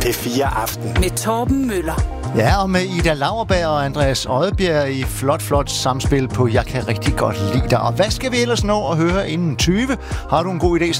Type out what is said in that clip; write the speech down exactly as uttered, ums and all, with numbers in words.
P fire Aften. Med Torben Møller. Ja, og med Ida Lauerberg og Andreas Odbjerg i flot, flot samspil på Jeg kan rigtig godt lide dig. Og hvad skal vi ellers nå at høre inden tyve? Har du en god idé,